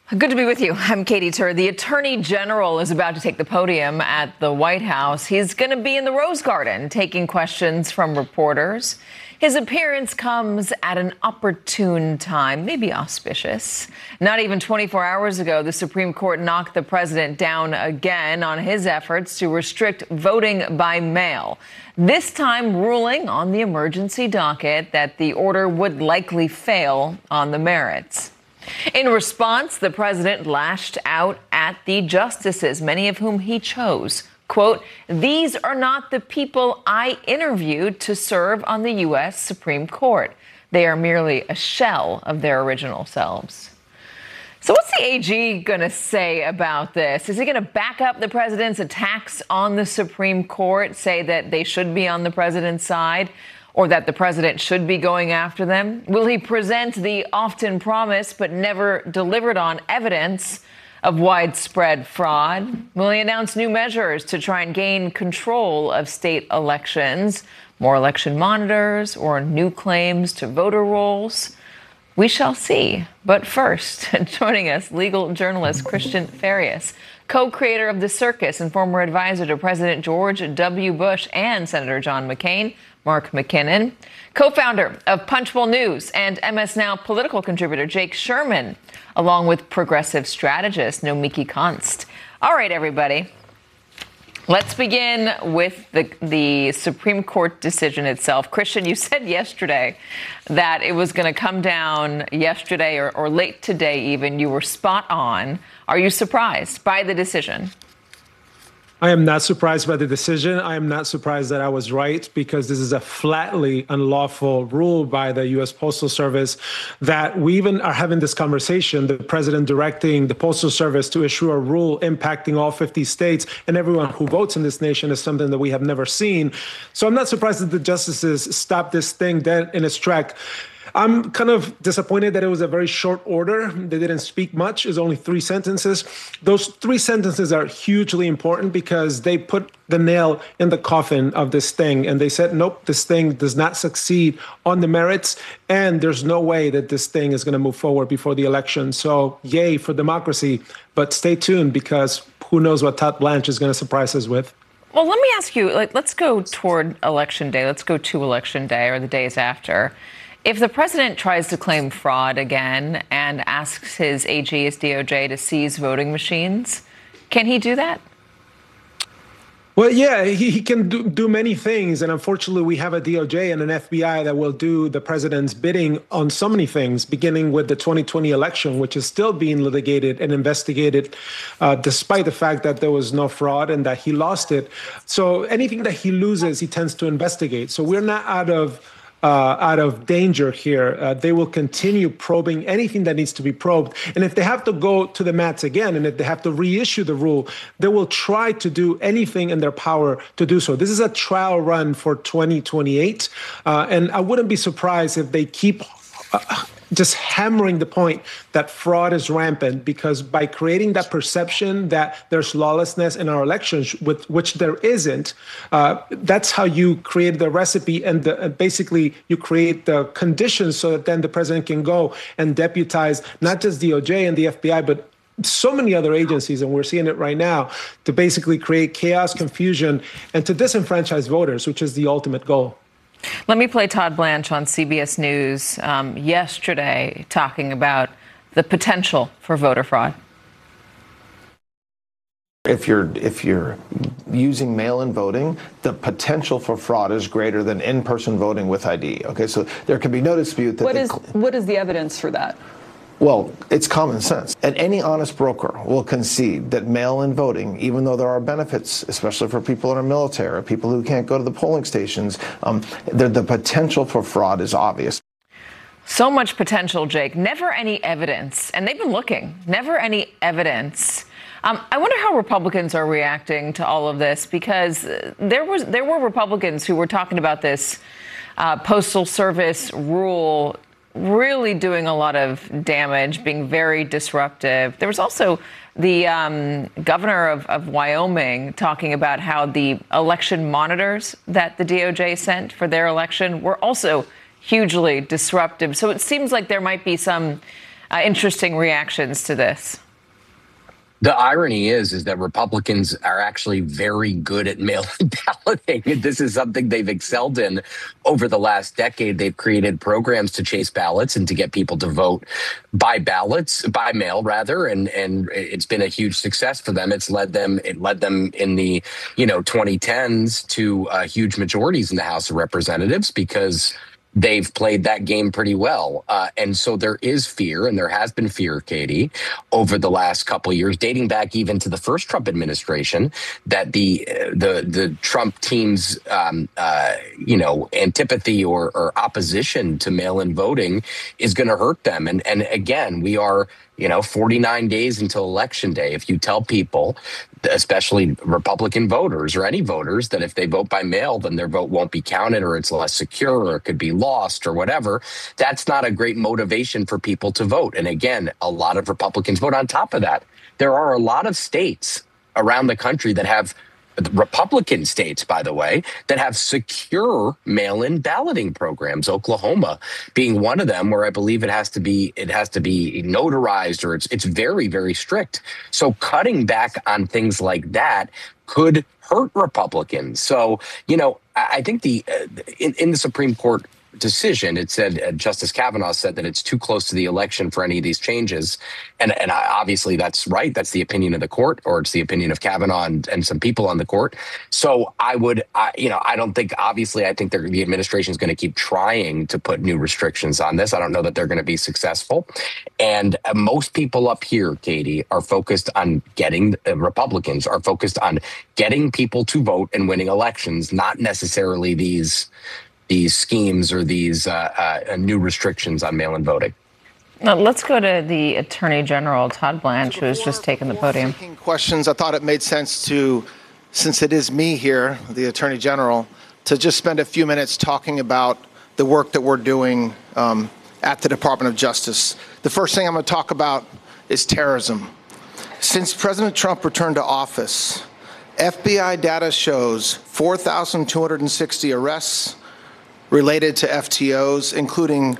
Good to be with you. I'm Katie Tur. The Attorney General is about to take the podium at the White House. He's going to be in the Rose Garden taking questions from reporters. His appearance comes at an opportune time, maybe auspicious. Not even 24 hours ago, the Supreme Court knocked the president down again on his efforts to restrict voting by mail. This time ruling on the emergency docket that the order would likely fail on the merits. In response, the president lashed out at the justices, many of whom he chose. Quote, "These are not the people I interviewed to serve on the U.S. Supreme Court. They are merely a shell of their original selves." So what's the AG going to say about this? Is he going to back up the president's attacks on the Supreme Court, say that they should be on the president's side, or that the president should be going after them? Will he present the often promised but never delivered on evidence of widespread fraud? Will he announce new measures to try and gain control of state elections, more election monitors, or new claims to voter rolls? We shall see. But first, joining us, legal journalist Christian Farias, co-creator of The Circus and former advisor to President George W. Bush and Senator John McCain, Mark McKinnon, co-founder of Punchbowl News and MS Now political contributor Jake Sherman, along with progressive strategist Nomiki Konst. All right, everybody. Let's begin with the Supreme Court decision itself. Christian, you said yesterday that it was going to come down yesterday or late today even. You were spot on. Are you surprised by the decision? I am not surprised by the decision. I am not surprised that I was right, because this is a flatly unlawful rule by the U.S. Postal Service that we even are having this conversation, the president directing the Postal Service to issue a rule impacting all 50 states and everyone who votes in this nation is something that we have never seen. So I'm not surprised that the justices stopped this thing dead in its track. I'm kind of disappointed that it was a very short order. They didn't speak much. It was only 3 sentences. Those 3 sentences are hugely important because they put the nail in the coffin of this thing. And they said, nope, this thing does not succeed on the merits. And there's no way that this thing is going to move forward before the election. So yay for democracy. But stay tuned, because who knows what Todd Blanche is going to surprise us with. Well, let me ask you, let's go toward Election Day. Let's go to Election Day or the days after. If the president tries to claim fraud again and asks his AG, his DOJ, to seize voting machines, can he do that? Well, yeah, he can do many things. And unfortunately, we have a DOJ and an FBI that will do the president's bidding on so many things, beginning with the 2020 election, which is still being litigated and investigated, despite the fact that there was no fraud and that he lost it. So anything that he loses, he tends to investigate. So we're not out of danger here. They will continue probing anything that needs to be probed. And if they have to go to the mats again, and if they have to reissue the rule, they will try to do anything in their power to do so. This is a trial run for 2028. And I wouldn't be surprised if they keep just hammering the point that fraud is rampant, because by creating that perception that there's lawlessness in our elections, with which there isn't, that's how you create the recipe and basically you create the conditions so that then the president can go and deputize not just DOJ and the FBI, but so many other agencies, and we're seeing it right now, to basically create chaos, confusion, and to disenfranchise voters, which is the ultimate goal. Let me play Todd Blanche on CBS News yesterday talking about the potential for voter fraud. If you're using mail-in voting, the potential for fraud is greater than in-person voting with ID. Okay, so there can be no dispute that what is the evidence for that? Well, it's common sense. And any honest broker will concede that mail-in voting, even though there are benefits, especially for people in our military, or people who can't go to the polling stations, the potential for fraud is obvious. So much potential, Jake. Never any evidence. And they've been looking. Never any evidence. I wonder how Republicans are reacting to all of this, because there were Republicans who were talking about this Postal Service rule really doing a lot of damage, being very disruptive. There was also the governor of Wyoming talking about how the election monitors that the DOJ sent for their election were also hugely disruptive. So it seems like there might be some interesting reactions to this. The irony is that Republicans are actually very good at mail-in balloting. This is something they've excelled in over the last decade. They've created programs to chase ballots and to get people to vote by mail rather, and it's been a huge success for them. It led them in the 2010s to huge majorities in the House of Representatives because they've played that game pretty well. And so there is fear, and there has been fear, Katie, over the last couple of years, dating back even to the first Trump administration, that the Trump team's antipathy or opposition to mail-in voting is going to hurt them. And again, we are 49 days until Election Day. If you tell people, especially Republican voters or any voters, that if they vote by mail, then their vote won't be counted or it's less secure or it could be lost or whatever, that's not a great motivation for people to vote. And again, a lot of Republicans vote. On top of that, there are a lot of states around the country that have Republican states, by the way, that have secure mail-in balloting programs. Oklahoma being one of them, where I believe it has to be notarized, or it's very, very strict. So cutting back on things like that could hurt Republicans. So I think in the Supreme Court decision, it said Justice Kavanaugh said that it's too close to the election for any of these changes, and obviously that's right. That's the opinion of the court, or it's the opinion of Kavanaugh and some people on the court. So I don't think, obviously, I think the administration is going to keep trying to put new restrictions on this. I don't know that they're going to be successful, and most people up here, Katie, are focused on Republicans are focused on getting people to vote and winning elections, not necessarily these schemes or these new restrictions on mail-in voting. Now, let's go to the Attorney General, Todd Blanche, who has just taken the podium. Questions. I thought it made sense to, since it is me here, the Attorney General, to just spend a few minutes talking about the work that we're doing at the Department of Justice. The first thing I'm going to talk about is terrorism. Since President Trump returned to office, FBI data shows 4,260 arrests related to FTOs, including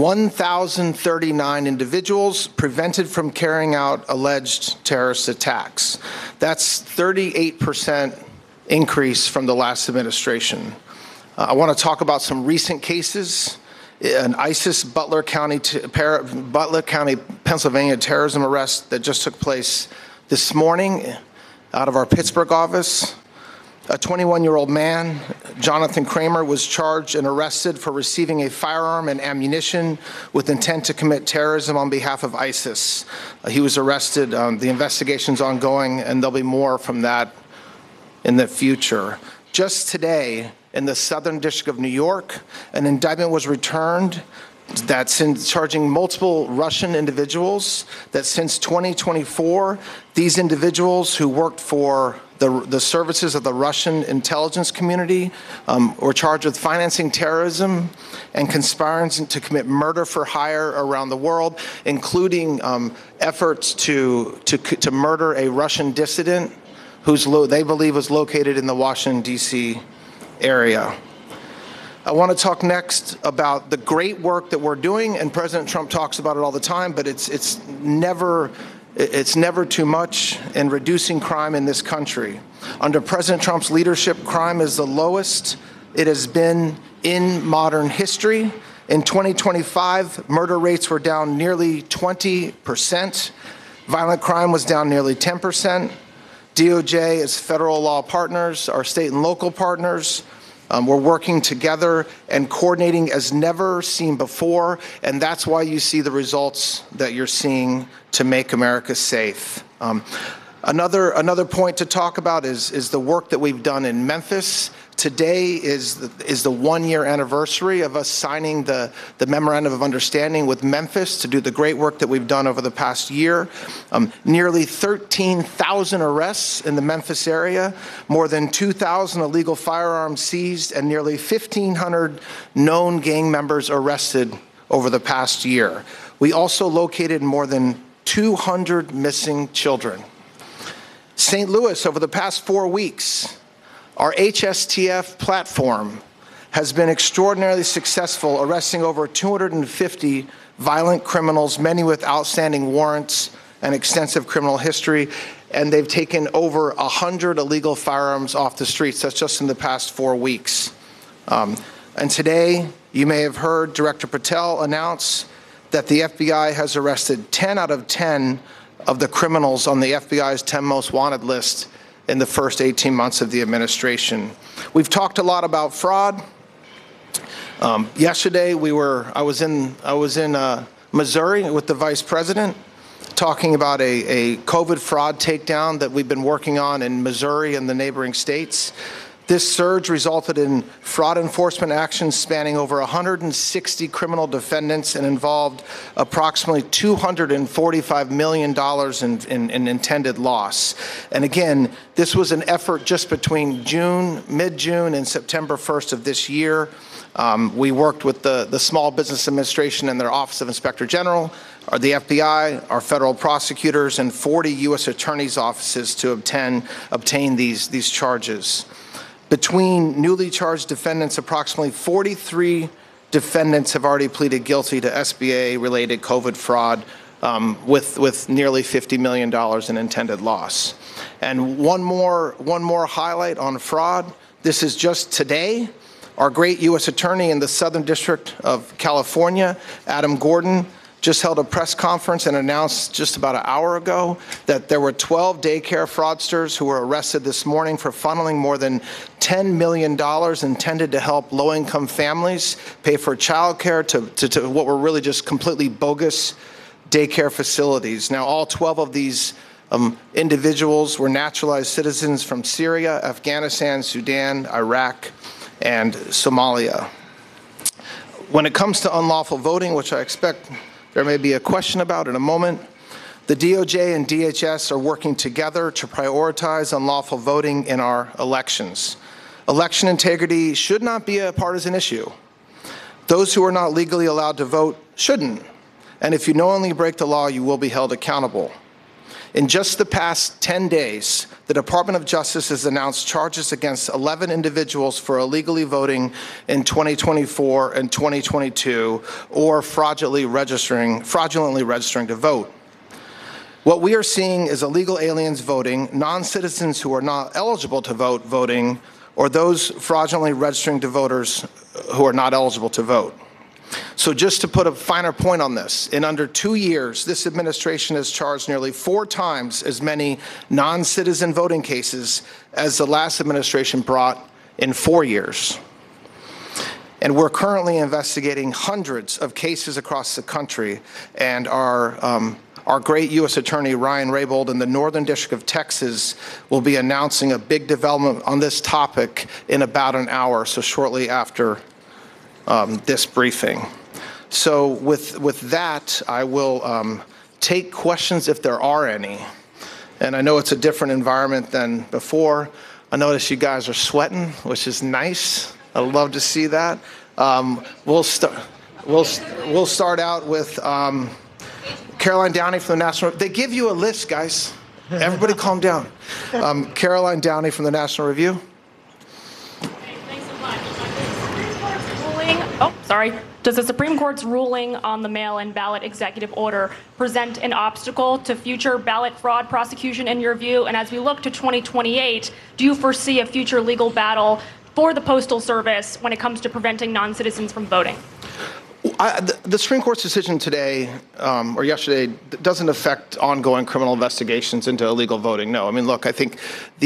1,039 individuals prevented from carrying out alleged terrorist attacks. That's 38% increase from the last administration. I want to talk about some recent cases. An ISIS Butler County, Pennsylvania terrorism arrest that just took place this morning out of our Pittsburgh office. A 21-year-old man, Jonathan Kramer, was charged and arrested for receiving a firearm and ammunition with intent to commit terrorism on behalf of ISIS. He was arrested. The investigation's ongoing, and there'll be more from that in the future. Just today, in the Southern District of New York, an indictment was returned that's charging multiple Russian individuals, that since 2024, these individuals who worked for the services of the Russian intelligence community were charged with financing terrorism and conspiring to commit murder for hire around the world, including efforts to murder a Russian dissident who's they believe was located in the Washington, D.C. area. I want to talk next about the great work that we're doing, and President Trump talks about it all the time, but it's never too much in reducing crime in this country. Under President Trump's leadership, crime is the lowest it has been in modern history. In 2025, murder rates were down nearly 20%. Violent crime was down nearly 10%. DOJ as federal law partners, our state and local partners, we're working together and coordinating as never seen before, and that's why you see the results that you're seeing to make America safe. Another point to talk about is the work that we've done in Memphis. Today is the one-year anniversary of us signing the Memorandum of Understanding with Memphis to do the great work that we've done over the past year. Nearly 13,000 arrests in the Memphis area, more than 2,000 illegal firearms seized, and nearly 1,500 known gang members arrested over the past year. We also located more than 200 missing children. St. Louis, over the past 4 weeks, our HSTF platform has been extraordinarily successful, arresting over 250 violent criminals, many with outstanding warrants and extensive criminal history, and they've taken over 100 illegal firearms off the streets. That's just in the past 4 weeks. And today, you may have heard Director Patel announce that the FBI has arrested 10 out of 10 of the criminals on the FBI's 10 most wanted list in the first 18 months of the administration. We've talked a lot about fraud. Yesterday, I was in Missouri with the Vice President, talking about a COVID fraud takedown that we've been working on in Missouri and the neighboring states. This surge resulted in fraud enforcement actions spanning over 160 criminal defendants and involved approximately $245 million in intended loss. And again, this was an effort just between mid-June and September 1st of this year. We worked with the Small Business Administration and their Office of Inspector General, or the FBI, our federal prosecutors, and 40 U.S. attorneys' offices to obtain these charges. Between newly charged defendants, approximately 43 defendants have already pleaded guilty to SBA-related COVID fraud with nearly $50 million in intended loss. And one more highlight on fraud. This is just today. Our great U.S. Attorney in the Southern District of California, Adam Gordon, just held a press conference and announced just about an hour ago that there were 12 daycare fraudsters who were arrested this morning for funneling more than $10 million intended to help low-income families pay for childcare to what were really just completely bogus daycare facilities. Now, all 12 of these individuals were naturalized citizens from Syria, Afghanistan, Sudan, Iraq, and Somalia. When it comes to unlawful voting, which I expect there may be a question about in a moment, the DOJ and DHS are working together to prioritize unlawful voting in our elections. Election integrity should not be a partisan issue. Those who are not legally allowed to vote shouldn't. And if you knowingly break the law, you will be held accountable. In just the past 10 days, the Department of Justice has announced charges against 11 individuals for illegally voting in 2024 and 2022 or fraudulently registering to vote. What we are seeing is illegal aliens voting, non-citizens who are not eligible to vote voting, or those fraudulently registering to voters who are not eligible to vote. So just to put a finer point on this, in under 2 years, this administration has charged nearly 4 times as many non-citizen voting cases as the last administration brought in 4 years. And we're currently investigating hundreds of cases across the country, and our great U.S. Attorney Ryan Raybould in the Northern District of Texas will be announcing a big development on this topic in about an hour, so shortly after this briefing. So with that, I will take questions if there are any. And I know it's a different environment than before. I notice you guys are sweating, which is nice. I love to see that. We'll start out with Caroline Downey from the National. They give you a list, guys. Everybody, calm down. Caroline Downey from the National Review. Does the Supreme Court's ruling on the mail-in ballot executive order present an obstacle to future ballot fraud prosecution in your view? And as we look to 2028, do you foresee a future legal battle for the Postal Service when it comes to preventing non-citizens from voting? The Supreme Court's decision today, or yesterday, doesn't affect ongoing criminal investigations into illegal voting. No, I mean, look, I think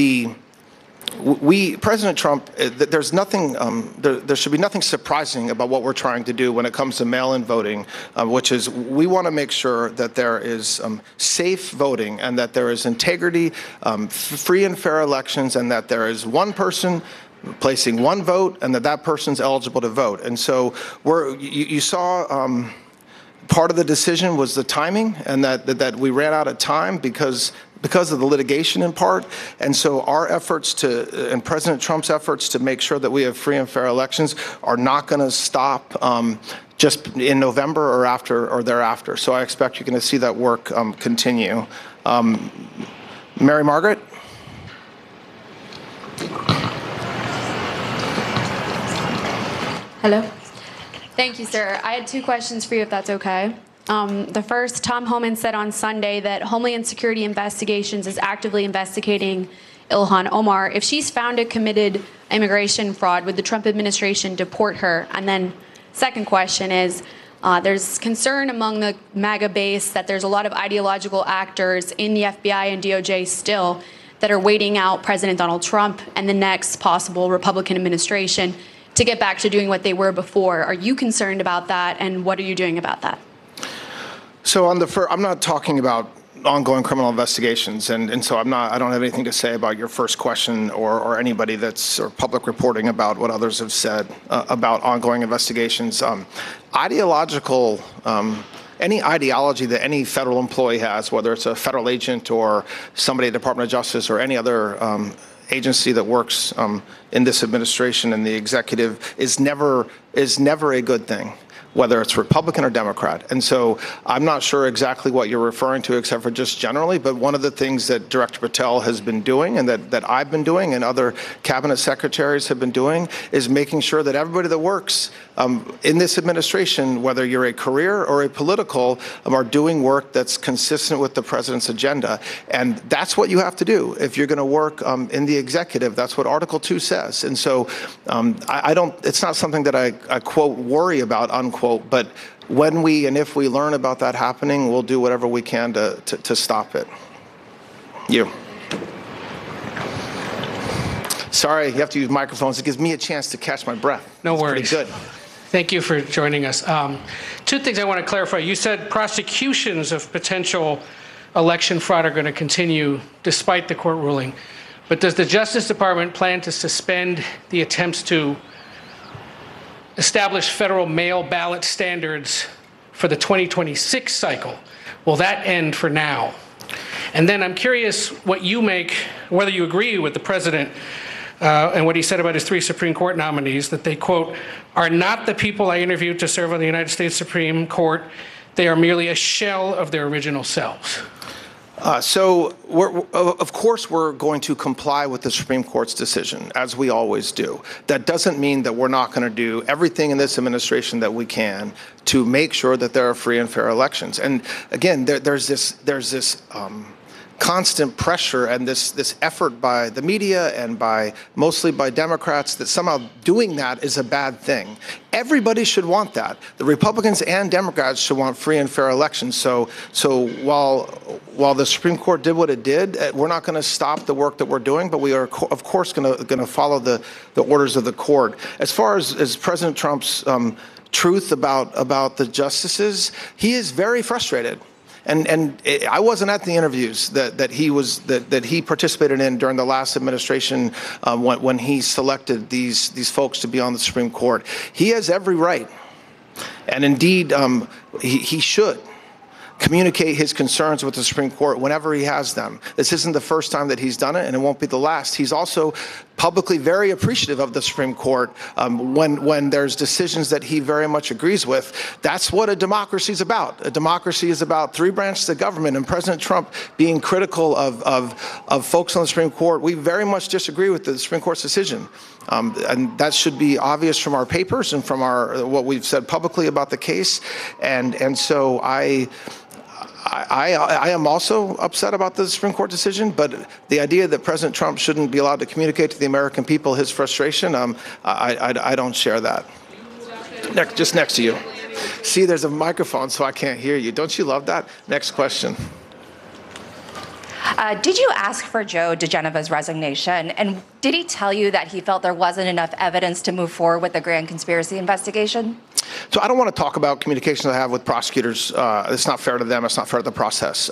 President Trump, there's nothing, there should be nothing surprising about what we're trying to do when it comes to mail-in voting, which is we want to make sure that there is safe voting and that there is integrity, free and fair elections, and that there is one person placing one vote and that person's eligible to vote. And so you saw part of the decision was the timing, and that we ran out of time because of the litigation in part. And so our efforts and President Trump's efforts to make sure that we have free and fair elections are not going to stop just in November or after or thereafter. So I expect you're going to see that work continue. Mary Margaret? Hello. Thank you, sir. I had two questions for you, if that's okay. The first, Tom Homan said on Sunday that Homeland Security Investigations is actively investigating Ilhan Omar. If she's found to committed immigration fraud, would the Trump administration deport her? And then second question is, there's concern among the MAGA base that there's a lot of ideological actors in the FBI and DOJ still that are waiting out President Donald Trump and the next possible Republican administration to get back to doing what they were before. Are you concerned about that, and what are you doing about that? So on the first, I'm not talking about ongoing criminal investigations, and so I don't have anything to say about your first question or anybody that's or public reporting about what others have said about ongoing investigations. Ideological, any ideology that any federal employee has, whether it's a federal agent or somebody at the Department of Justice or any other agency that works in this administration and the executive, is never a good thing, whether it's Republican or Democrat. And so I'm not sure exactly what you're referring to, except for just generally, but one of the things that Director Patel has been doing and that I've been doing and other cabinet secretaries have been doing is making sure that everybody that works in this administration, whether you're a career or a political, are doing work that's consistent with the president's agenda. And that's what you have to do if you're going to work in the executive. That's what Article 2 says. And so it's not something that I quote, worry about, unquote, but when we and if we learn about that happening, we'll do whatever we can to stop it. You. Sorry, you have to use microphones. It gives me a chance to catch my breath. No worries. Pretty good. Thank you for joining us. Two things I want to clarify. You said prosecutions of potential election fraud are going to continue despite the court ruling. But does the Justice Department plan to suspend the attempts to establish federal mail ballot standards for the 2026 cycle? Will that end for now? And then I'm curious what you make, whether you agree with the president and what he said about his 3 Supreme Court nominees, that they, quote, are not the people I interviewed to serve on the United States Supreme Court. They are merely a shell of their original selves. So, of course, we're going to comply with the Supreme Court's decision, as we always do. That doesn't mean that we're not going to do everything in this administration that we can to make sure that there are free and fair elections. And again, there's this constant pressure and this effort by the media and mostly by Democrats that somehow doing that is a bad thing. Everybody should want that. The Republicans and Democrats should want free and fair elections. So while the Supreme Court did what it did, we're not going to stop the work that we're doing, but we are of course going to follow the orders of the court. As far as President Trump's truth about the justices, he is very frustrated. And I wasn't at the interviews that he participated in during the last administration when he selected these folks to be on the Supreme Court. He has every right, and indeed he should communicate his concerns with the Supreme Court whenever he has them. This isn't the first time that he's done it, and it won't be the last. He's also publicly very appreciative of the Supreme Court when there's decisions that he very much agrees with. That's what a democracy is about. A democracy is about 3 branches of government, and President Trump being critical of folks on the Supreme Court, we very much disagree with the Supreme Court's decision. And that should be obvious from our papers and from what we've said publicly about the case. And so I am also upset about the Supreme Court decision, but the idea that President Trump shouldn't be allowed to communicate to the American people his frustration, I don't share that. Just next to you. See, there's a microphone, so I can't hear you. Don't you love that? Next question. Did you ask for Joe diGeneva's resignation? And did he tell you that he felt there wasn't enough evidence to move forward with the grand conspiracy investigation? So I don't want to talk about communications I have with prosecutors. It's not fair to them. It's not fair to the process.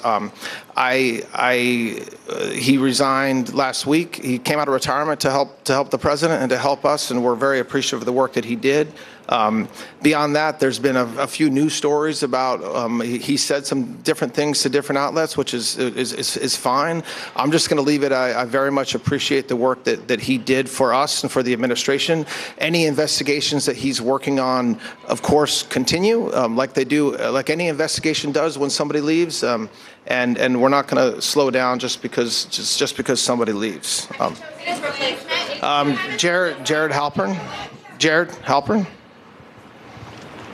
He resigned last week. He came out of retirement to help the president and to help us, and we're very appreciative of the work that he did. Beyond that, there's been a few news stories about he said some different things to different outlets, which is fine. I'm just going to leave it. I very much appreciate the work that he did for us and for the administration. Any investigations that he's working on, of course, continue like they do, like any investigation does when somebody leaves. And we're not going to slow down just because somebody leaves. Jared Halpern. Jared Halpern.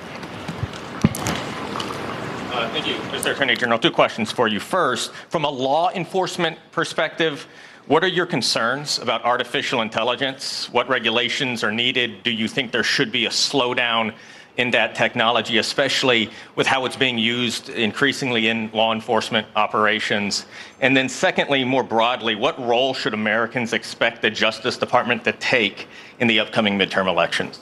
Mr. Attorney General, two questions for you. First, from a law enforcement perspective, what are your concerns about artificial intelligence? What regulations are needed? Do you think there should be a slowdown in that technology, especially with how it's being used increasingly in law enforcement operations? And then secondly, more broadly, what role should Americans expect the Justice Department to take in the upcoming midterm elections?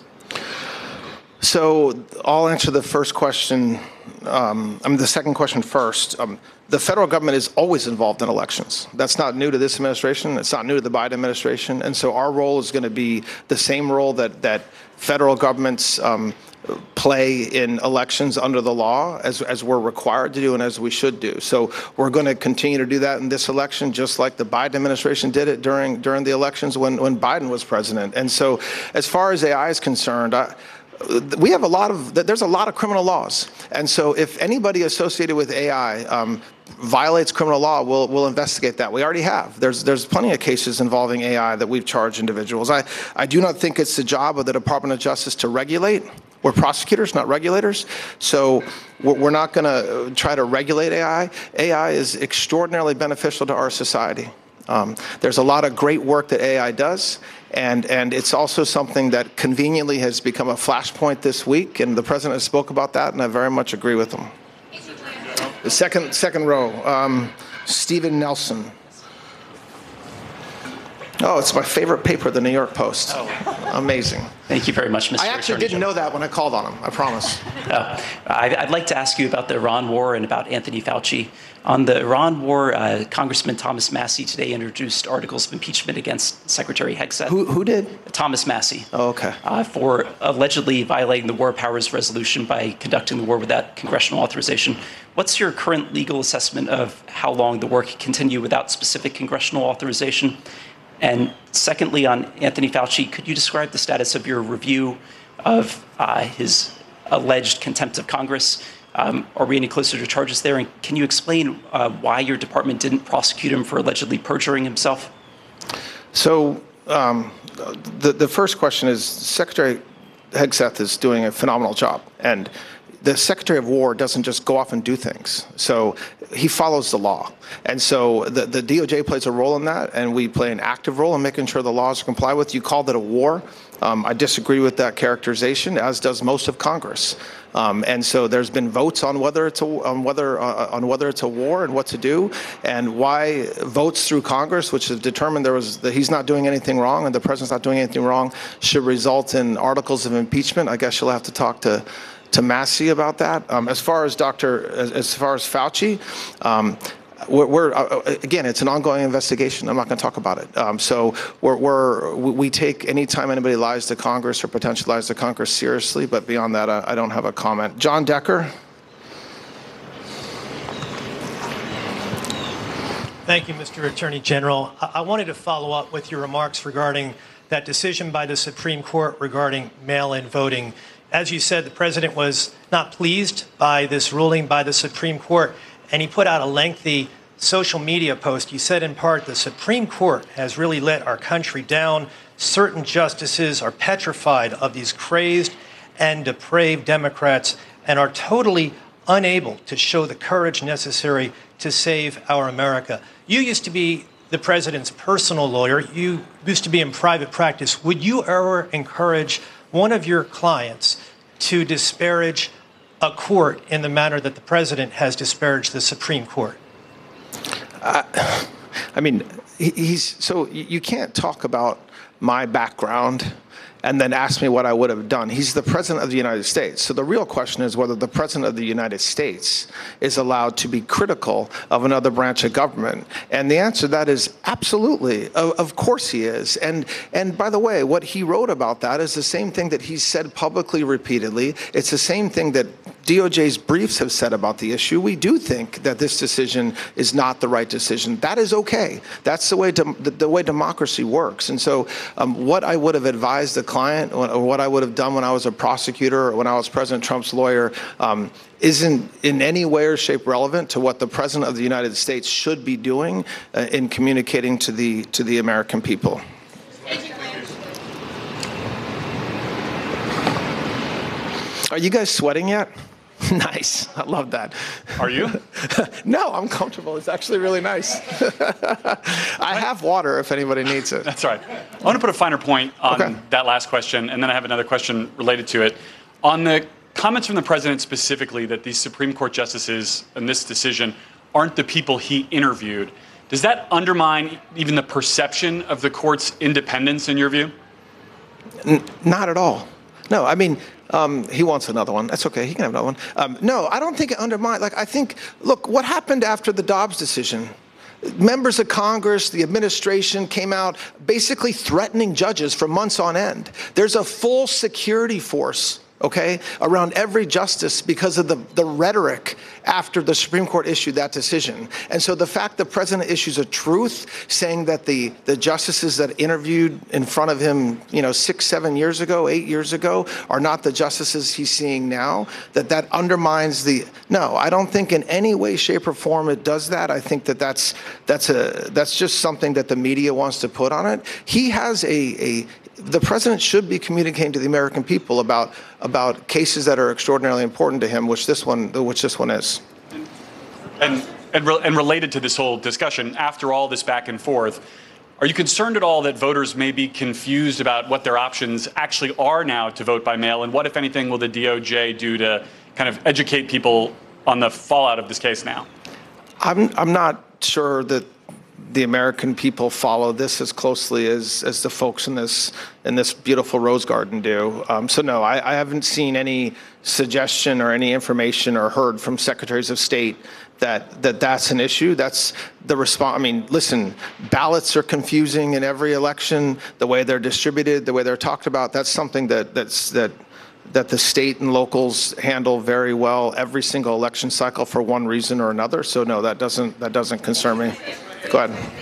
So I'll answer the first question, the second question first. The federal government is always involved in elections. That's not new to this administration. It's not new to the Biden administration. And so our role is going to be the same role that federal governments play in elections under the law as we're required to do and as we should do. So we're going to continue to do that in this election, just like the Biden administration did it during the elections when Biden was president. And so as far as AI is concerned, there's a lot of criminal laws. And so if anybody associated with AI violates criminal law, we'll investigate that. We already have. There's plenty of cases involving AI that we've charged individuals. I do not think it's the job of the Department of Justice to regulate. We're prosecutors, not regulators. So we're not going to try to regulate AI. AI is extraordinarily beneficial to our society. There's a lot of great work that AI does, and it's also something that conveniently has become a flashpoint this week, and the president spoke about that, and I very much agree with him. The second row, Stephen Nelson. Oh, it's my favorite paper, the New York Post. Oh. Amazing. Thank you very much, Mr. I actually didn't know that when I called on him, I promise. I'd like to ask you about the Iran war and about Anthony Fauci. On the Iran war, Congressman Thomas Massie today introduced articles of impeachment against Secretary Hegseth. Who did? Thomas Massie. Oh, okay. For allegedly violating the War Powers Resolution by conducting the war without congressional authorization. What's your current legal assessment of how long the war can continue without specific congressional authorization? And secondly, on Anthony Fauci, could you describe the status of your review of his alleged contempt of Congress? Are we any closer to charges there? And can you explain why your department didn't prosecute him for allegedly perjuring himself? So the first question is, Secretary Hegseth is doing a phenomenal job. And the Secretary of War doesn't just go off and do things. So he follows the law. And so the DOJ plays a role in that, and we play an active role in making sure the laws are complied with. You called it a war. I disagree with that characterization, as does most of Congress. And so there's been votes on whether it's a war and what to do, and why votes through Congress, which have determined that he's not doing anything wrong and the president's not doing anything wrong, should result in articles of impeachment. I guess you'll have to talk to Massie about that. As far as Fauci, again, it's an ongoing investigation. I'm not going to talk about it. So we take any time anybody lies to Congress or potentially lies to Congress seriously, but beyond that, I don't have a comment. John Decker. Thank you, Mr. Attorney General. I wanted to follow up with your remarks regarding that decision by the Supreme Court regarding mail-in voting. As you said, the president was not pleased by this ruling by the Supreme Court, and he put out a lengthy social media post. You said in part, the Supreme Court has really let our country down. Certain justices are petrified of these crazed and depraved Democrats and are totally unable to show the courage necessary to save our America. You used to be the president's personal lawyer. You used to be in private practice. Would you ever encourage one of your clients to disparage a court in the manner that the president has disparaged the Supreme Court? I mean, so you can't talk about my background and then ask me what I would have done. He's the president of the United States. So the real question is whether the president of the United States is allowed to be critical of another branch of government. And the answer to that is absolutely. Of course he is. And by the way, what he wrote about that is the same thing that he's said publicly repeatedly. It's the same thing that DOJ's briefs have said about the issue. We do think that this decision is not the right decision. That is okay. That's the way democracy works. And so what I would have advised the client, or what I would have done when I was a prosecutor or when I was President Trump's lawyer, isn't in any way or shape relevant to what the president of the United States should be doing in communicating to the American people. Are you guys sweating yet? Nice. I love that. Are you? No, I'm comfortable. It's actually really nice. I have water if anybody needs it. That's right. I want to put a finer point on that last question, and then I have another question related to it. On the comments from the president specifically that these Supreme Court justices in this decision aren't the people he interviewed, does that undermine even the perception of the court's independence in your view? Not at all. No, I mean, he wants another one. That's okay. He can have another one. No, I don't think it undermines. I think, look, what happened after the Dobbs decision? Members of Congress, the administration came out basically threatening judges for months on end. There's a full security force, okay, around every justice because of the rhetoric after the Supreme Court issued that decision. And so the fact the president issues a truth saying that the justices that interviewed in front of him, 6, 7 years ago, 8 years ago, are not the justices he's seeing now, that undermines no, I don't think in any way, shape, or form it does that. I think that's just something that the media wants to put on it. He has the president should be communicating to the American people about cases that are extraordinarily important to him, which this one is. And related to this whole discussion, after all this back and forth, are you concerned at all that voters may be confused about what their options actually are now to vote by mail? And what, if anything, will the DOJ do to kind of educate people on the fallout of this case now? I'm not sure that the American people follow this as closely as the folks in this beautiful rose garden do. So no, I haven't seen any suggestion or any information or heard from secretaries of state that's an issue. That's the response. I mean, listen, ballots are confusing in every election. The way they're distributed, the way they're talked about, that's something that the state and locals handle very well every single election cycle for one reason or another. So no, that doesn't concern me. Go ahead.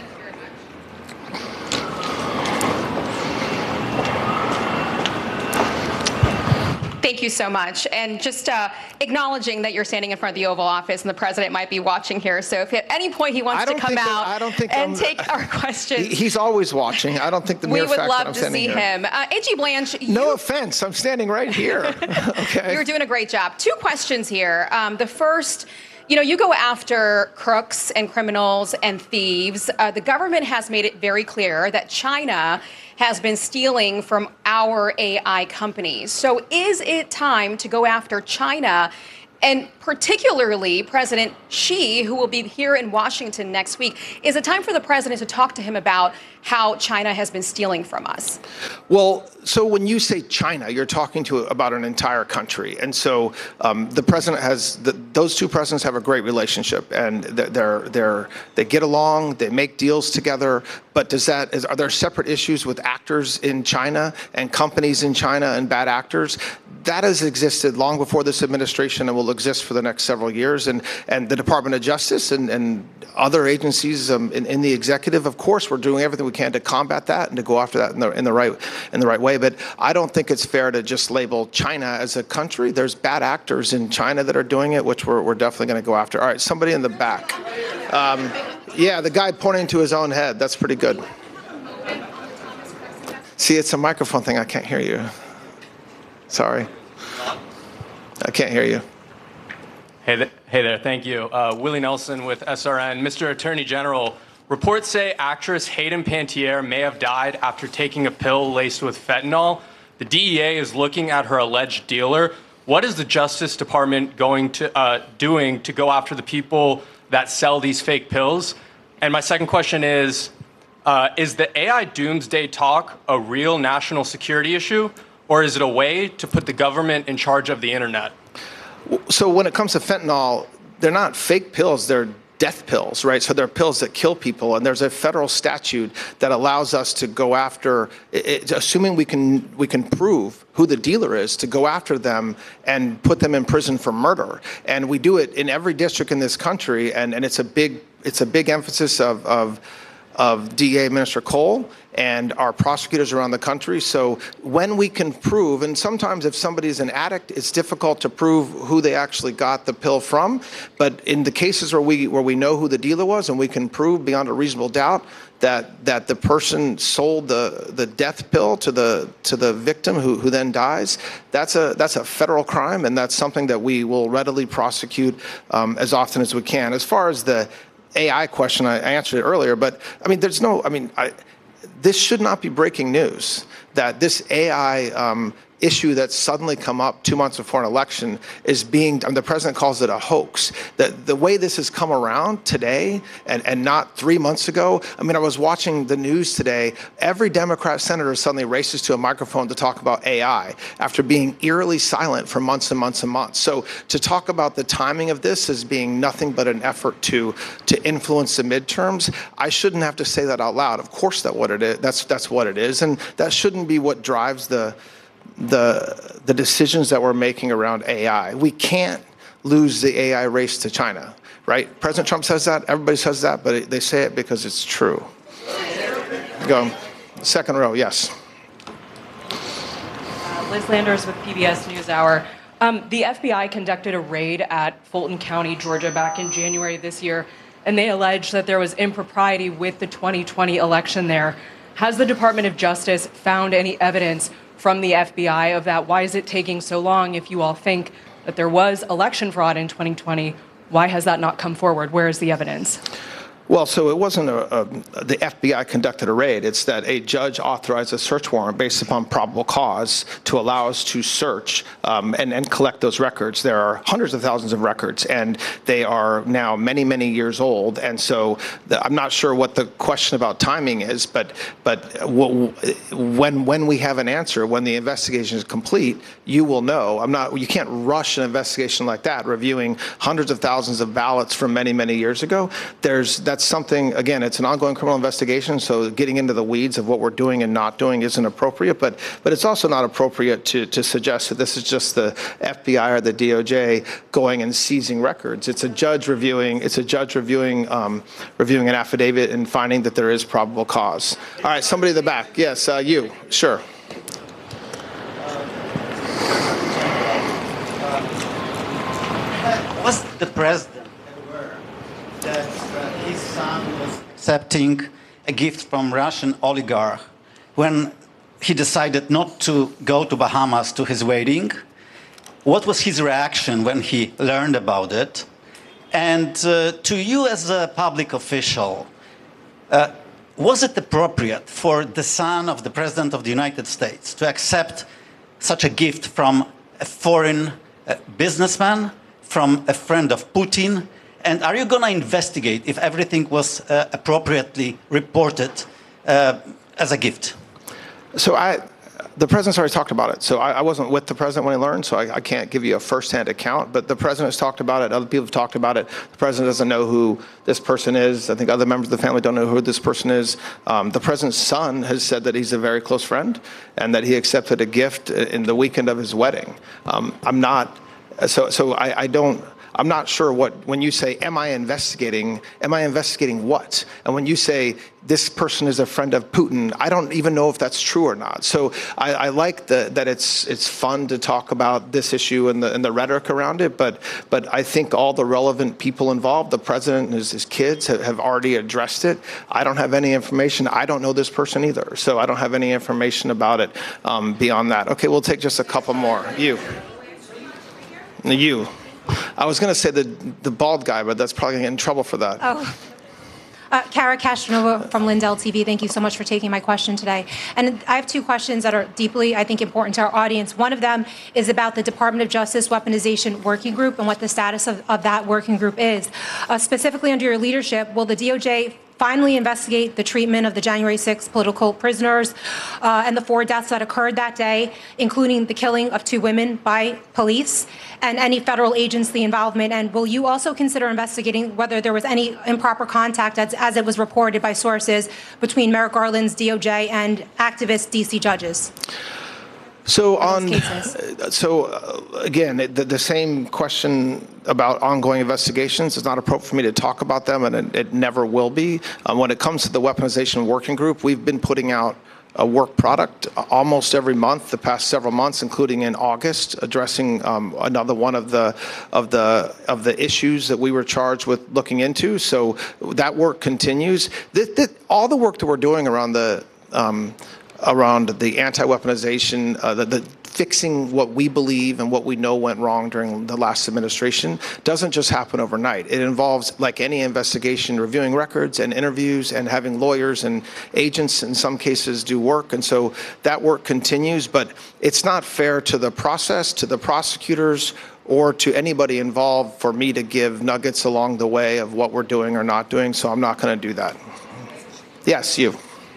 Thank you so much. And just acknowledging that you're standing in front of the Oval Office and the president might be watching here. So if at any point he wants to come out and take our questions. He's always watching. I don't think the mere fact that I'm standing here. We would love to see him. A.G. Blanche. No offense. I'm standing right here. Okay. You're doing a great job. 2 questions here. The first, you go after crooks and criminals and thieves. The government has made it very clear that China has been stealing from our AI companies. So is it time to go after China? And particularly President Xi, who will be here in Washington next week, is it time for the president to talk to him about how China has been stealing from us? Well, so when you say China, you're talking about an entire country. And so the president those 2 presidents have a great relationship, and they get along, they make deals together. But are there separate issues with actors in China and companies in China and bad actors? That has existed long before this administration and will exist for the next several years. And the Department of Justice and other agencies in the executive, of course, we're doing everything we can to combat that and to go after that in the right way. But I don't think it's fair to just label China as a country. There's bad actors in China that are doing it, which we're definitely going to go after. All right, somebody in the back. Yeah, the guy pointing to his own head. That's pretty good. See, it's a microphone thing. I can't hear you. Sorry. I can't hear you. Hey there. Thank you. Willie Nelson with SRN. Mr. Attorney General, reports say actress Hayden Panettiere may have died after taking a pill laced with fentanyl. The DEA is looking at her alleged dealer. What is the Justice Department doing to go after the people that sell these fake pills? And my second question is the AI doomsday talk a real national security issue, or is it a way to put the government in charge of the internet? So when it comes to fentanyl, they're not fake pills, they're death pills, right? So they're pills that kill people, and there's a federal statute that allows us to go after, assuming we can prove who the dealer is, to go after them and put them in prison for murder. And we do it in every district in this country, and it's a big emphasis of DA Minister Cole and our prosecutors around the country. So when we can prove, and sometimes if somebody's an addict, it's difficult to prove who they actually got the pill from. But in the cases where we know who the dealer was and we can prove beyond a reasonable doubt that the person sold the death pill to the victim who then dies, that's a federal crime, and that's something that we will readily prosecute as often as we can. As far as the AI question, I answered it earlier, but I mean, this should not be breaking news that this AI issue that's suddenly come up 2 months before an election is the president calls it a hoax. The way this has come around today and not 3 months ago, I mean, I was watching the news today. Every Democrat senator suddenly races to a microphone to talk about AI after being eerily silent for months and months and months. So to talk about the timing of this as being nothing but an effort to influence the midterms, I shouldn't have to say that out loud. Of course that's what it is. That's what it is. And that shouldn't be what drives the decisions that we're making around AI. We can't lose the AI race to China, right? President Trump says that, everybody says that, but they say it because it's true. Go. Second row, yes. Liz Landers with PBS NewsHour. The FBI conducted a raid at Fulton County, Georgia, back in January of this year, and they alleged that there was impropriety with the 2020 election there. Has the Department of Justice found any evidence from the FBI of that? Why is it taking so long? If you all think that there was election fraud in 2020, why has that not come forward? Where is the evidence? Well, so it wasn't the FBI conducted a raid. It's that a judge authorized a search warrant based upon probable cause to allow us to search and collect those records. There are hundreds of thousands of records, and they are now many, many years old. And so I'm not sure what the question about timing is, but when we have an answer, when the investigation is complete, you will know. You can't rush an investigation like that, reviewing hundreds of thousands of ballots from many, many years ago. That's something, again, it's an ongoing criminal investigation, so getting into the weeds of what we're doing and not doing isn't appropriate, but it's also not appropriate to suggest that this is just the FBI or the DOJ going and seizing records. It's a judge reviewing an affidavit and finding that there is probable cause. All right, somebody in the back. Yes, you. Sure. Was the president aware that his son was accepting a gift from Russian oligarch when he decided not to go to Bahamas to his wedding? What was his reaction when he learned about it? And to you as a public official, was it appropriate for the son of the President of the United States to accept such a gift from a foreign businessman, from a friend of Putin? And are you going to investigate if everything was appropriately reported as a gift? So the president's already talked about it. So I wasn't with the president when he learned, so I can't give you a firsthand account. But the president's talked about it. Other people have talked about it. The president doesn't know who this person is. I think other members of the family don't know who this person is. The president's son has said that he's a very close friend and that he accepted a gift in the weekend of his wedding. I'm not sure when you say, am I investigating what? And when you say this person is a friend of Putin, I don't even know if that's true or not. So I like that it's fun to talk about this issue and the rhetoric around it, but I think all the relevant people involved, the president and his kids have already addressed it. I don't have any information. I don't know this person either. So I don't have any information about it beyond that. Okay, we'll take just a couple more. You. I was going to say the bald guy, but that's probably going to get in trouble for that. Oh. Kara Castronova from Lindell TV. Thank you so much for taking my question today. And I have two questions that are deeply, I think, important to our audience. One of them is about the Department of Justice Weaponization Working Group and what the status of that working group is. Specifically under your leadership, will the DOJ finally investigate the treatment of the January 6th political prisoners and the 4 deaths that occurred that day, including the killing of 2 women by police, and any federal agency involvement? And will you also consider investigating whether there was any improper contact, as it was reported by sources, between Merrick Garland's DOJ and activist DC judges? So again, the same question about ongoing investigations. It's not appropriate for me to talk about them, and it never will be. When it comes to the weaponization working group, we've been putting out a work product almost every month, the past several months, including in August, addressing another one of the issues that we were charged with looking into. So that work continues. All the work that we're doing around the anti-weaponization, the fixing what we believe and what we know went wrong during the last administration doesn't just happen overnight. It involves, like any investigation, reviewing records and interviews and having lawyers and agents in some cases do work. And so that work continues, but it's not fair to the process, to the prosecutors, or to anybody involved for me to give nuggets along the way of what we're doing or not doing. So I'm not going to do that. Yes, you.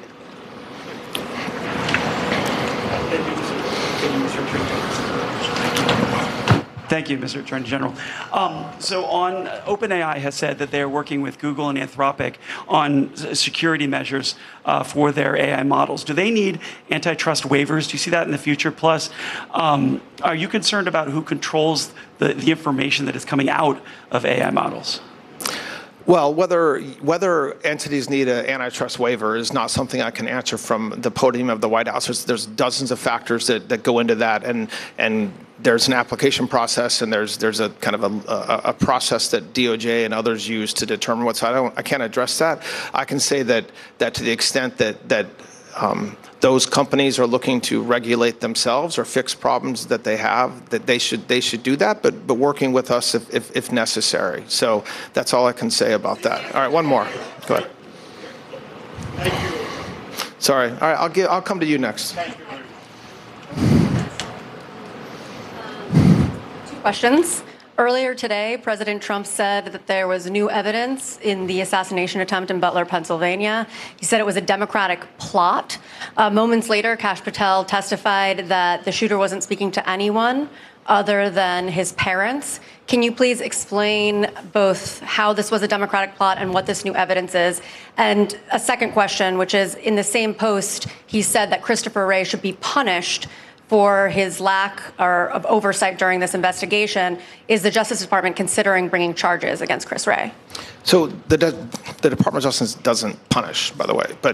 Thank you, Mr. Attorney General. So OpenAI has said that they're working with Google and Anthropic on security measures for their AI models. Do they need antitrust waivers? Do you see that in the future? Plus, are you concerned about who controls the information that is coming out of AI models? Well, whether entities need an antitrust waiver is not something I can answer from the podium of the White House. There's dozens of factors that go into that, and there's an application process, and there's a kind of a process that DOJ and others use to determine what's. I can't address that. I can say that to the extent that those companies are looking to regulate themselves or fix problems that they have, that they should do that, but working with us if necessary. So that's all I can say about that. All right, one more. Go ahead. Thank you. Sorry. All right, I'll come to you next. Thank you. Questions. Earlier today, President Trump said that there was new evidence in the assassination attempt in Butler, Pennsylvania. He said it was a Democratic plot. Moments later, Kash Patel testified that the shooter wasn't speaking to anyone other than his parents. Can you please explain both how this was a Democratic plot and what this new evidence is? And a second question, which is, in the same post, he said that Christopher Wray should be punished for his lack of oversight during this investigation. Is the Justice Department considering bringing charges against Chris Wray? So the Department of Justice doesn't punish, by the way. But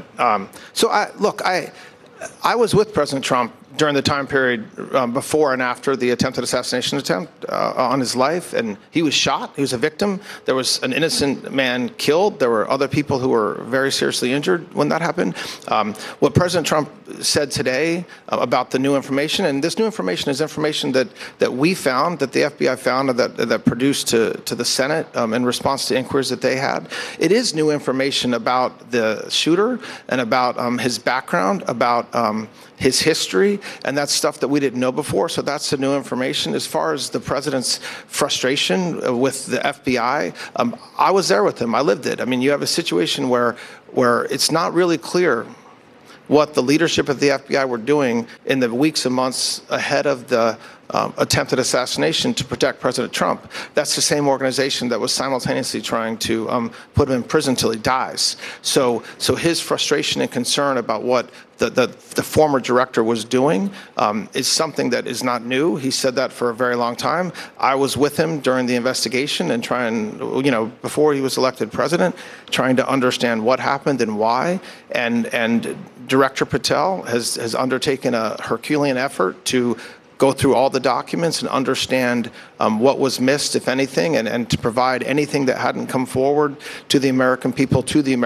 I was with President Trump during the time period before and after the attempted assassination attempt on his life, and he was shot. He was a victim. There was an innocent man killed. There were other people who were very seriously injured when that happened. What President Trump said today about the new information, and this new information is information that we found, that the FBI found, that produced to the Senate in response to inquiries that they had. It is new information about the shooter and about his background, about his history, and that's stuff that we didn't know before. So that's the new information. As far as the president's frustration with the FBI, I was there with him. I lived it. I mean, you have a situation where it's not really clear what the leadership of the FBI were doing in the weeks and months ahead of the attempted assassination to protect President Trump. That's the same organization that was simultaneously trying to put him in prison till he dies. So his frustration and concern about what the former director was doing is something that is not new. He said that for a very long time. I was with him during the investigation and before he was elected president, trying to understand what happened and why. And Director Patel has undertaken a Herculean effort to go through all the documents and understand what was missed, if anything, and to provide anything that hadn't come forward to the American people,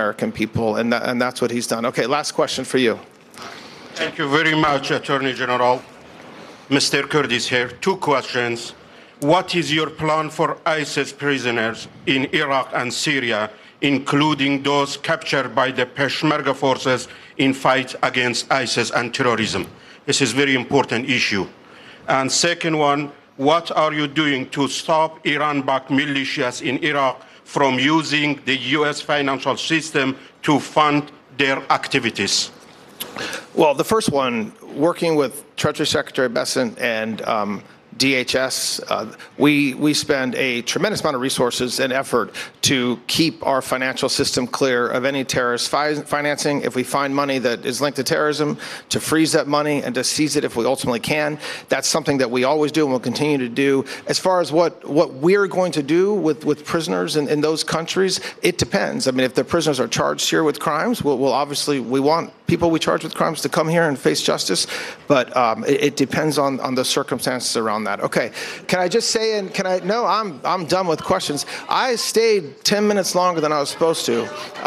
and that's what he's done. Okay, last question for you. Thank you very much, Attorney General. Mr. Curtis here. Two questions. What is your plan for ISIS prisoners in Iraq and Syria, including those captured by the Peshmerga forces in fight against ISIS and terrorism? This is a very important issue. And second one, what are you doing to stop Iran-backed militias in Iraq from using the U.S. financial system to fund their activities? Well, the first one, working with Treasury Secretary Bessent and DHS. We spend a tremendous amount of resources and effort to keep our financial system clear of any terrorist financing. If we find money that is linked to terrorism, to freeze that money and to seize it if we ultimately can. That's something that we always do and will continue to do. As far as what we're going to do with prisoners in those countries, it depends. I mean, if the prisoners are charged here with crimes, we'll obviously, we want people we charge with crimes to come here and face justice, but it depends on the circumstances around that. Okay, can I just say, and can I, no, I'm done with questions. I stayed 10 minutes longer than I was supposed to.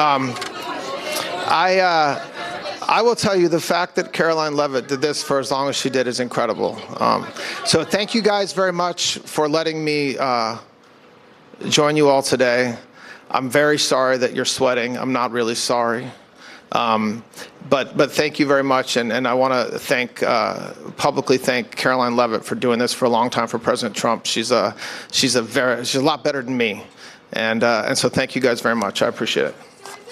I will tell you, the fact that Karoline Leavitt did this for as long as she did is incredible. So thank you guys very much for letting me join you all today. I'm very sorry that you're sweating. I'm not really sorry. But thank you very much, and I want to publicly thank Karoline Leavitt for doing this for a long time for President Trump. She's a lot better than me, and so thank you guys very much. I appreciate it.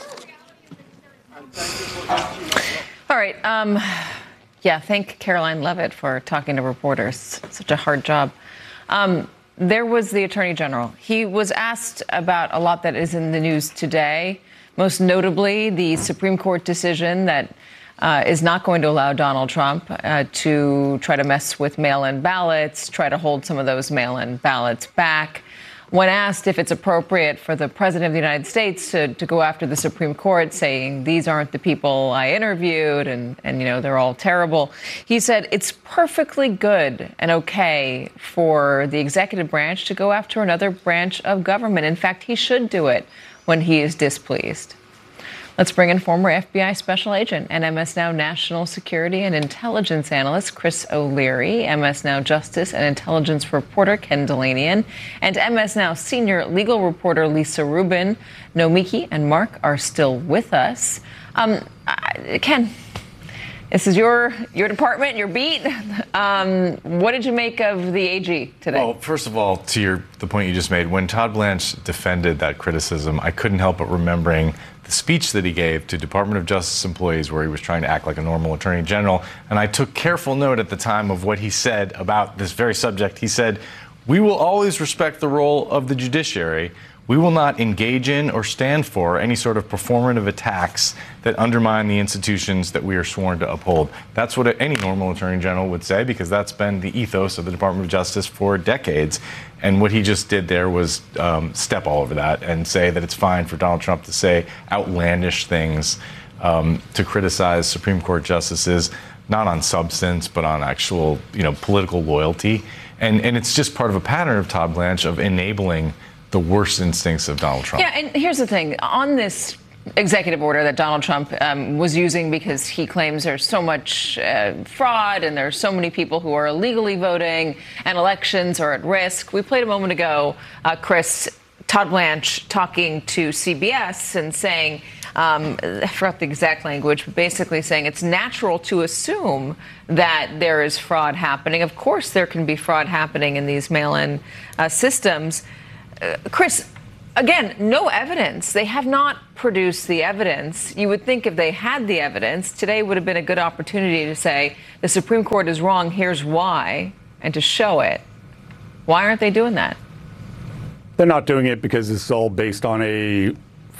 All right. Yeah, thank Karoline Leavitt for talking to reporters. Such a hard job. There was the Attorney General. He was asked about a lot that is in the news today, most notably the Supreme Court decision that is not going to allow Donald Trump to try to mess with mail-in ballots, try to hold some of those mail-in ballots back. When asked if it's appropriate for the President of the United States to go after the Supreme Court, saying these aren't the people I interviewed and you know, they're all terrible, he said it's perfectly good and okay for the executive branch to go after another branch of government. In fact, he should do it when he is displeased. Let's bring in former FBI Special Agent and MS Now National Security and Intelligence Analyst Chris O'Leary, MS Now Justice and Intelligence Reporter Ken Dilanian, and MS Now Senior Legal Reporter Lisa Rubin. Nomiki and Mark are still with us. Ken, this is your department, your beat. What did you make of the AG today? Well, first of all, to the point you just made, when Todd Blanche defended that criticism, I couldn't help but remembering the speech that he gave to Department of Justice employees where he was trying to act like a normal attorney general. And I took careful note at the time of what he said about this very subject. He said, "We will always respect the role of the judiciary. We will not engage in or stand for any sort of performative attacks that undermine the institutions that we are sworn to uphold." That's what any normal attorney general would say, because that's been the ethos of the Department of Justice for decades. And what he just did there was step all over that and say that it's fine for Donald Trump to say outlandish things, to criticize Supreme Court justices, not on substance, but on actual, political loyalty. And it's just part of a pattern of Todd Blanche of enabling the worst instincts of Donald Trump. Yeah, and here's the thing. On this executive order that Donald Trump was using because he claims there's so much fraud and there's so many people who are illegally voting and elections are at risk. We played a moment ago, Chris, Todd Blanche talking to CBS and saying, I forgot the exact language, but basically saying it's natural to assume that there is fraud happening. Of course, there can be fraud happening in these mail-in systems. Chris, again, no evidence. They have not produced the evidence. You would think if they had the evidence, today would have been a good opportunity to say the Supreme Court is wrong, here's why, and to show it. Why aren't they doing that? They're not doing it because it's all based on a,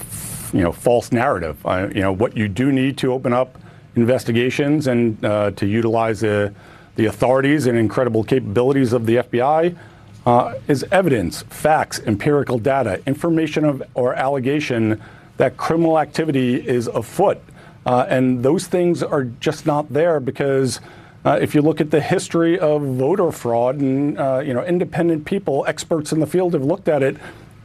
false narrative. What you do need to open up investigations and to utilize the authorities and incredible capabilities of the FBI is evidence, facts, empirical data, information or allegation that criminal activity is afoot. And those things are just not there because if you look at the history of voter fraud and, independent people, experts in the field have looked at it,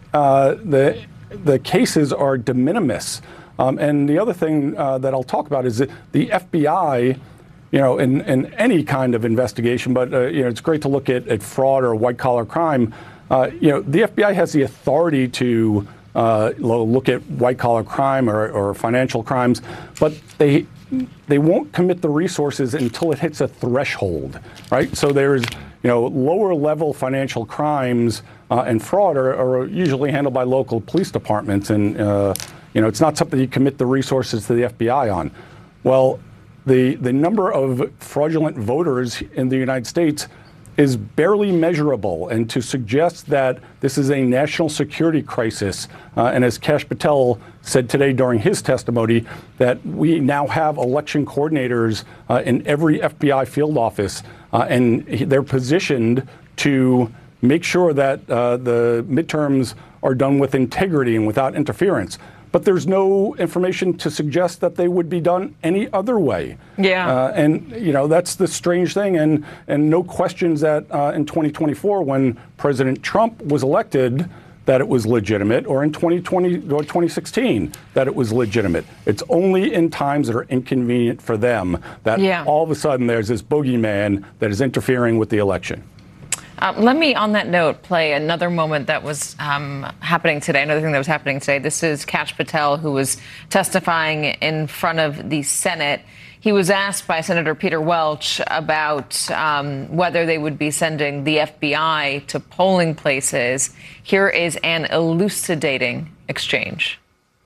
the cases are de minimis. And the other thing that I'll talk about is that the FBI, in any kind of investigation, but, it's great to look at fraud or white-collar crime. The FBI has the authority to look at white-collar crime or financial crimes, but they won't commit the resources until it hits a threshold, right? So there's, lower-level financial crimes and fraud are usually handled by local police departments, and, it's not something you commit the resources to the FBI on. Well, the number of fraudulent voters in the United States is barely measurable, and to suggest that this is a national security crisis, and as Kash Patel said today during his testimony, that we now have election coordinators in every FBI field office, and they're positioned to make sure that the midterms are done with integrity and without interference. But there's no information to suggest that they would be done any other way. Yeah. And, you know, that's the strange thing. And no questions that in 2024, when President Trump was elected, that it was legitimate, or in 2020 or 2016, that it was legitimate. It's only in times that are inconvenient for them that all of a sudden there's this bogeyman that is interfering with the election. Let me, on that note, play another moment that was happening today, another thing that was happening today. This is Kash Patel, who was testifying in front of the Senate. He was asked by Senator Peter Welch about whether they would be sending the FBI to polling places. Here is an elucidating exchange.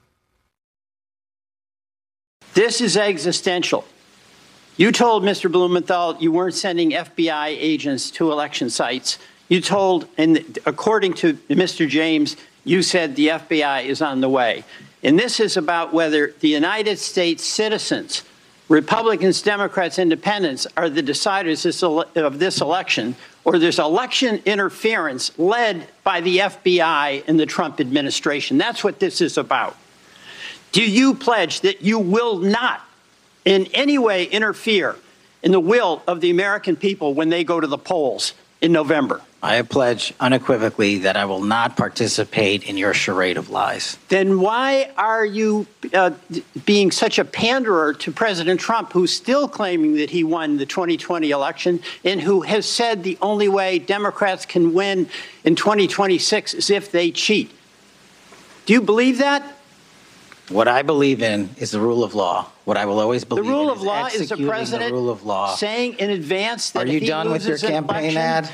This is existential. You told Mr. Blumenthal you weren't sending FBI agents to election sites. You told, and according to Mr. James, you said the FBI is on the way. And this is about whether the United States citizens, Republicans, Democrats, Independents, are the deciders of this election, or there's election interference led by the FBI and the Trump administration. That's what this is about. Do you pledge that you will not in any way interfere in the will of the American people when they go to the polls in November? I pledge unequivocally that I will not participate in your charade of lies. Then why are you being such a panderer to President Trump, who's still claiming that he won the 2020 election and who has said the only way Democrats can win in 2026 is if they cheat? Do you believe that? What I believe in is the rule of law. What I will always believe in is the rule of law is the president the rule of law. saying in advance that Are you done with your campaign ad?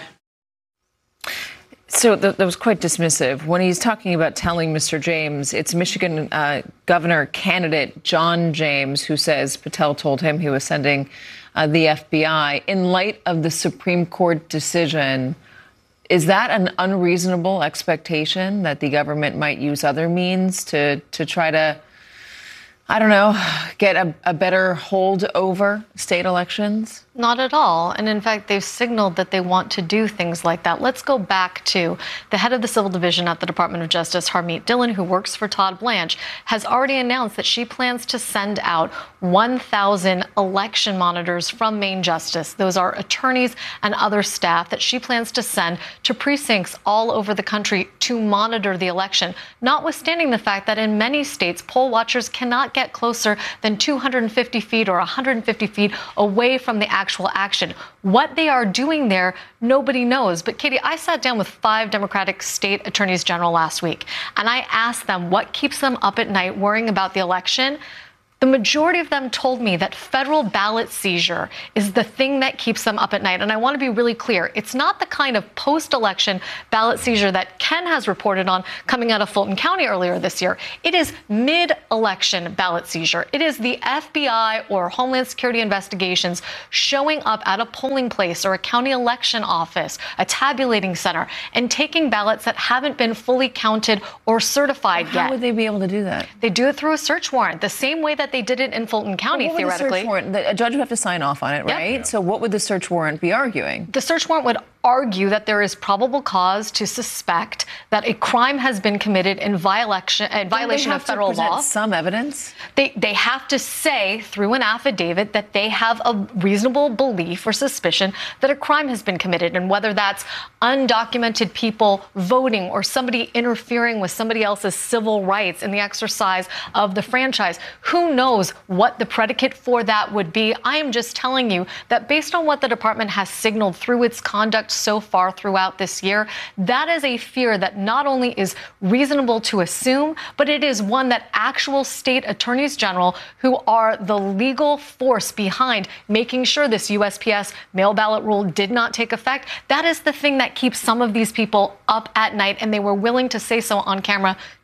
So that was quite dismissive. When he's talking about telling Mr. James, it's Michigan governor candidate John James who says Patel told him he was sending the FBI. In light of the Supreme Court decision, is that an unreasonable expectation that the government might use other means to try to, I don't know, get a better hold over state elections? Not at all. And in fact, they've signaled that they want to do things like that. Let's go back to the head of the Civil Division at the Department of Justice, Harmeet Dillon, who works for Todd Blanche, has already announced that she plans to send out 1,000 election monitors from Maine Justice. Those are attorneys and other staff that she plans to send to precincts all over the country to monitor the election, notwithstanding the fact that in many states, poll watchers cannot get closer than 250 feet or 150 feet away from the actual action. What they are doing there, nobody knows. But Katie, I sat down with 5 Democratic state attorneys general last week, and I asked them what keeps them up at night worrying about the election. The majority of them told me that federal ballot seizure is the thing that keeps them up at night. And I want to be really clear. It's not the kind of post-election ballot seizure that Ken has reported on coming out of Fulton County earlier this year. It is mid-election ballot seizure. It is the FBI or Homeland Security investigations showing up at a polling place or a county election office, a tabulating center, and taking ballots that haven't been fully counted or certified yet. How would they be able to do that? They do it through a search warrant, the same way that they did it in Fulton County, theoretically. The search warrant? A judge would have to sign off on it, right? Yep. So what would the search warrant be arguing? The search warrant would argue that there is probable cause to suspect that a crime has been committed in violation of federal law. Some evidence? They have to say through an affidavit that they have a reasonable belief or suspicion that a crime has been committed, and whether that's undocumented people voting or somebody interfering with somebody else's civil rights in the exercise of the franchise. Who knows what the predicate for that would be? I am just telling you that based on what the department has signaled through its conduct so far throughout this year, that is a fear that not only is reasonable to assume, but it is one that actual state attorneys general, who are the legal force behind making sure this USPS mail ballot rule did not take effect, that is the thing that keeps some of these people up at night, and they were willing to say so on camera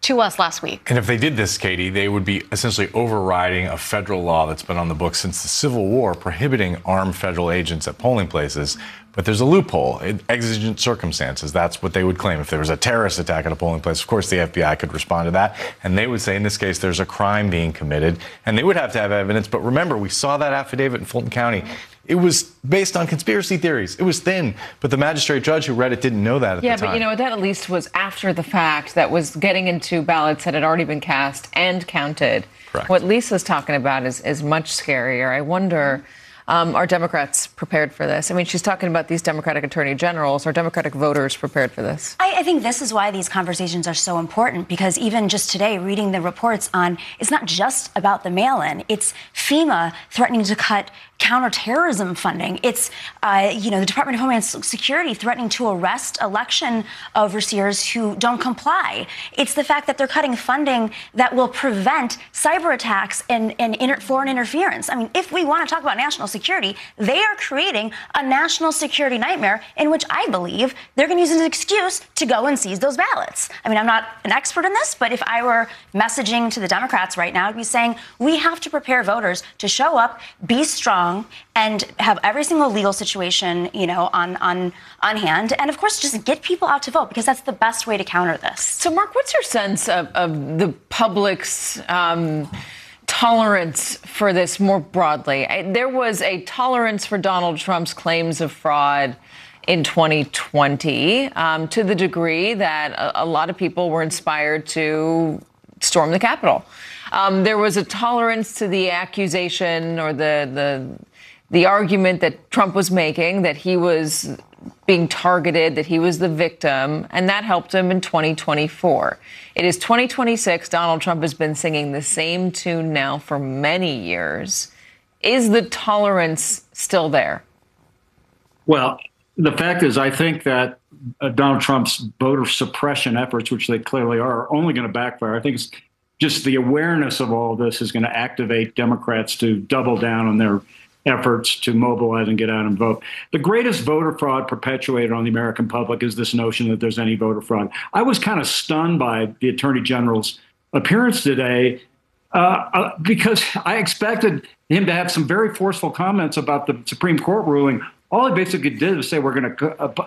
to us last week. And if they did this, Katie, they would be essentially overriding a federal law that's been on the books since the Civil War, prohibiting armed federal agents at polling places. But there's a loophole, exigent circumstances. That's what they would claim. If there was a terrorist attack at a polling place, of course, the FBI could respond to that. And they would say, in this case, there's a crime being committed. And they would have to have evidence. But remember, we saw that affidavit in Fulton County. It was based on conspiracy theories. It was thin. But the magistrate judge who read it didn't know that at the time. Yeah, but you know, that at least was after the fact. That was getting into ballots that had already been cast and counted. Correct. What Lisa's talking about is much scarier. I wonder, are Democrats prepared for this? I mean, she's talking about these Democratic attorney generals. Are Democratic voters prepared for this? I think this is why these conversations are so important, because even just today, reading the reports on, it's not just about the mail-in. It's FEMA threatening to cut counterterrorism funding. It's, the Department of Homeland Security threatening to arrest election overseers who don't comply. It's the fact that they're cutting funding that will prevent cyber attacks and foreign interference. I mean, if we want to talk about national security, they are creating a national security nightmare in which I believe they're going to use as an excuse to go and seize those ballots. I mean, I'm not an expert in this, but if I were messaging to the Democrats right now, I'd be saying we have to prepare voters to show up, be strong, and have every single legal situation, on hand. And of course, just get people out to vote, because that's the best way to counter this. So, Mark, what's your sense of the public's tolerance for this more broadly? There was a tolerance for Donald Trump's claims of fraud in 2020 to the degree that a lot of people were inspired to storm the Capitol. There was a tolerance to the accusation or the argument that Trump was making, that he was being targeted, that he was the victim, and that helped him in 2024. It is 2026. Donald Trump has been singing the same tune now for many years. Is the tolerance still there? Well, the fact is, I think that Donald Trump's voter suppression efforts, which they clearly are only going to backfire. I think it's just the awareness of all this is going to activate Democrats to double down on their efforts to mobilize and get out and vote. The greatest voter fraud perpetuated on the American public is this notion that there's any voter fraud. I was kind of stunned by the Attorney General's appearance today because I expected him to have some very forceful comments about the Supreme Court ruling. All he basically did was say we're going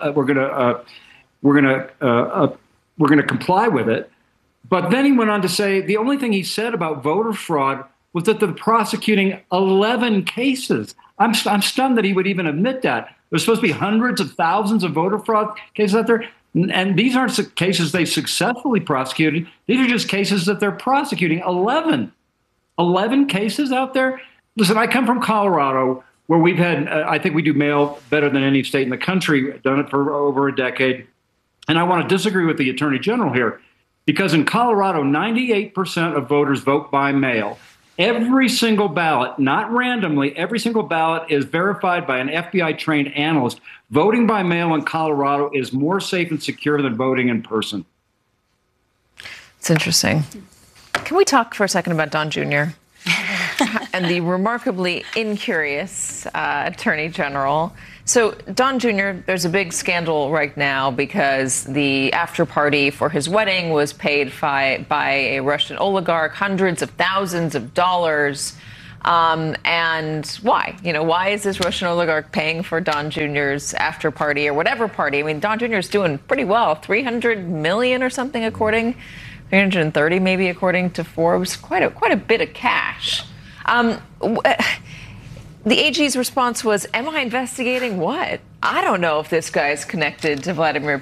to comply with it. But then he went on to say the only thing he said about voter fraud was that they're prosecuting 11 cases. I'm stunned that he would even admit that. There's supposed to be hundreds of thousands of voter fraud cases out there. And these aren't cases they successfully prosecuted. These are just cases that they're prosecuting. 11 cases out there. Listen, I come from Colorado, where we've had, I think we do mail better than any state in the country, done it for over a decade. And I want to disagree with the Attorney General here, because in Colorado, 98% of voters vote by mail. Every single ballot, not randomly, every single ballot is verified by an FBI-trained analyst. Voting by mail in Colorado is more safe and secure than voting in person. It's interesting. Can we talk for a second about Don Jr. and the remarkably incurious Attorney General? So Don Jr., there's a big scandal right now because the after party for his wedding was paid by a Russian oligarch, hundreds of thousands of dollars. And why? Why is this Russian oligarch paying for Don Jr.'s after party or whatever party? I mean, Don Jr. is doing pretty well, $300 million or something, 330 maybe, according to Forbes. Quite a bit of cash. The AG's response was, am I investigating what? I don't know if this guy's connected to Vladimir